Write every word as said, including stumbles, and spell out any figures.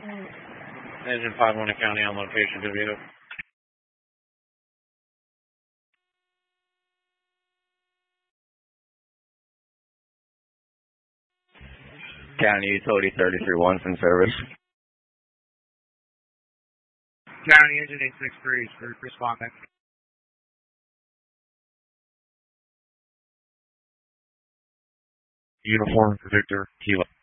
Engine five one County on location, DeVito. County Utility thirty-three one's in service. County Engine eight six three is responding. Uniform Victor Kilo.